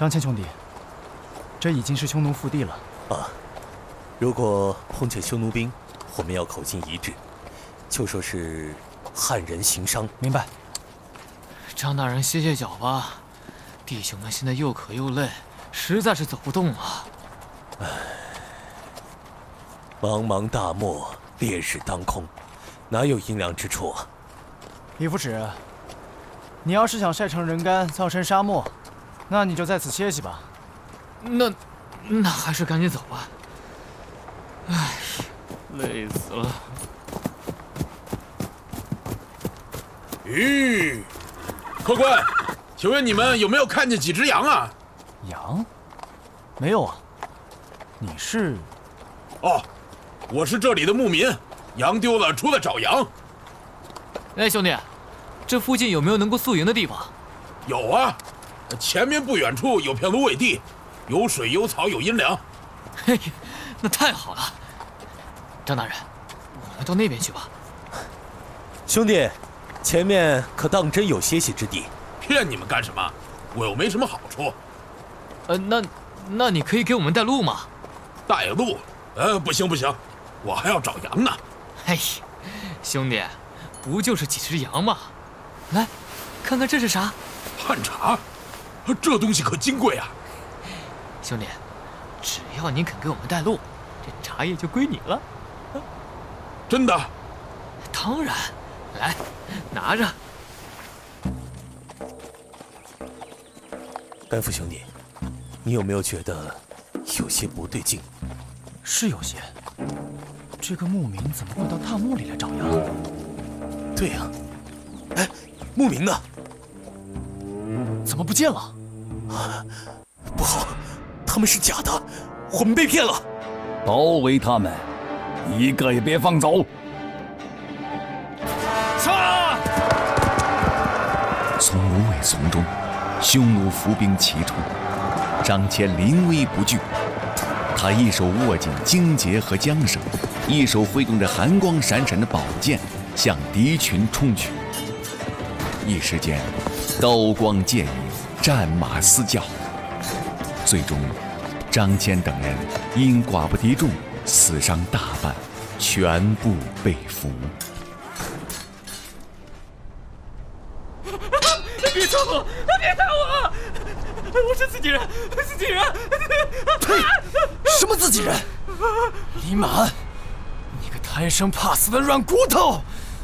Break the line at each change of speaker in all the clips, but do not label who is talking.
张骞兄弟，这已经是匈奴腹地了。
啊，如果碰见匈奴兵，我们要口径一致，就说是汉人行商。
明白。
张大人歇歇脚吧，弟兄们现在又渴又累，实在是走不动了。
唉，茫茫大漠，烈日当空，哪有阴凉之处啊？
李副使，你要是想晒成人干，葬身沙漠，那你就在此歇息吧。
那还是赶紧走吧。唉，累死了。
咦，客官，请问你们有没有看见几只羊啊？
羊？没有啊。你是？
哦，我是这里的牧民，羊丢了，出来找羊。
哎，兄弟，这附近有没有能够宿营的地方？
有啊，前面不远处有片芦苇地，有水有草有阴凉。
嘿，那太好了。张大人，我们到那边去吧。
兄弟，前面可当真有歇息之地。
骗你们干什么？我又没什么好处。
那你可以给我们带路吗？
带路？不行，我还要找羊呢。
嘿，兄弟，不就是几只羊吗？来，看看这是啥？
旱茶，这东西可金贵啊！
兄弟，只要你肯给我们带路，这茶叶就归你了。
真的？
当然，来，拿着。
甘父兄弟，你有没有觉得有些不对劲？
是有些。这个牧民怎么会到大漠里来找羊？
对呀。哎，牧民呢？
怎么不见了？
啊，不好，他们是假的，我们被骗了。
包围他们，一个也别放走。
杀！
从芦苇丛中，匈奴伏兵齐出，张骞临危不惧。他一手握紧荆棘和缰绳，一手挥动着寒光闪闪的宝剑，向敌群冲去。一时间，刀光剑影，战马嘶叫。最终，张骞等人因寡不敌众，死伤大半，全部被俘。
别抓我！别打我！我是自己人，自己人！
呸！什么自己人？李满，你个贪生怕死的软骨头！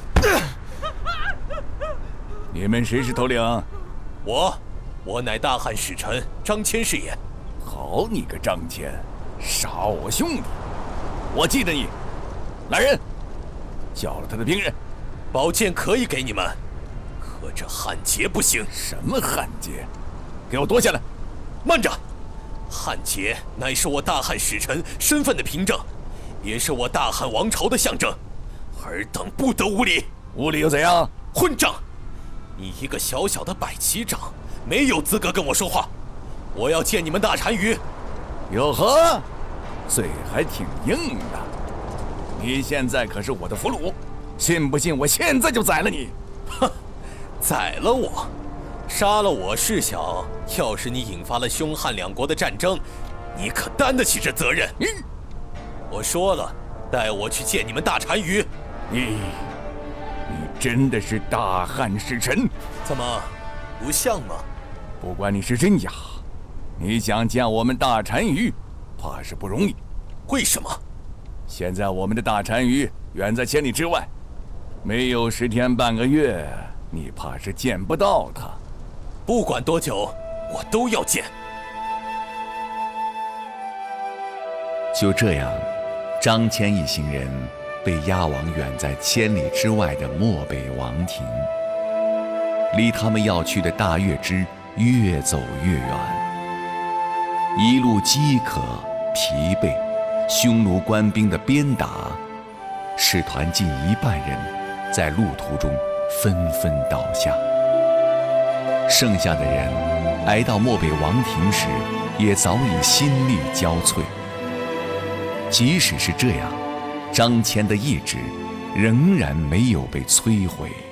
你们谁是头领？
我乃大汉使臣张骞是也。
好你个张骞，杀我兄弟！我记得你。来人，叫了他的兵刃。
宝剑可以给你们，可这汉节不行。
什么汉节？给我夺下来！
慢着，汉节乃是我大汉使臣身份的凭证，也是我大汉王朝的象征，尔等不得无礼。
无礼又怎样？
混账！你一个小小的百骑长，没有资格跟我说话。我要见你们大单于。
哟呵，嘴还挺硬的。你现在可是我的俘虏，信不信我现在就宰了你？
哼，宰了我？杀了我是小，要是你引发了匈汉两国的战争，你可担得起这责任？我说了，带我去见你们大单于。
你真的是大汉使臣？
怎么，不像吗？
不管你是真假，你想见我们大单于，怕是不容易。
为什么？
现在我们的大单于远在千里之外，没有10天半个月，你怕是见不到他。
不管多久，我都要见。
就这样，张骞一行人被押往远在千里之外的漠北王庭，离他们要去的大月支越走越远。一路饥渴疲惫，匈奴官兵的鞭打，使团近1半人在路途中纷纷倒下。剩下的人挨到漠北王庭时，也早已心力交瘁。即使是这样，张骞的意志仍然没有被摧毁。